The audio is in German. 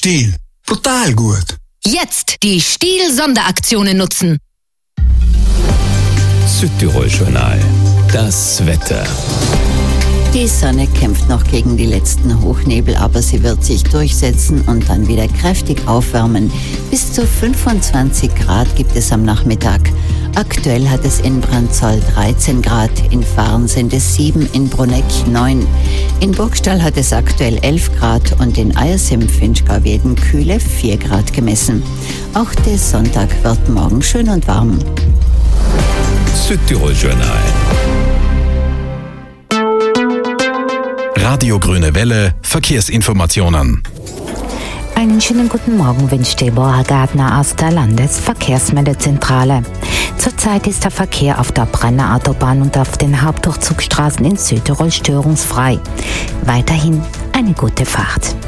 Stihl. Brutal gut. Jetzt die Stihl-Sonderaktionen nutzen. Südtirol-Journal. Das Wetter. Die Sonne kämpft noch gegen die letzten Hochnebel, aber sie wird sich durchsetzen und dann wieder kräftig aufwärmen. Bis zu 25 Grad gibt es am Nachmittag. Aktuell hat es in Brandzell 13 Grad, in Fahren sind es 7, in Bruneck 9. In Burgstall hat es aktuell 11 Grad und in Eiersim-Finchgau werden kühle 4 Grad gemessen. Auch der Sonntag wird morgen schön und warm. Südtirol-Journal. Radio Grüne Welle, Verkehrsinformationen. Einen schönen guten Morgen wünscht Deborah Gardner aus der Landesverkehrsmeldezentrale. Zurzeit ist der Verkehr auf der Brenner Autobahn und auf den Hauptdurchzugsstraßen in Südtirol störungsfrei. Weiterhin eine gute Fahrt.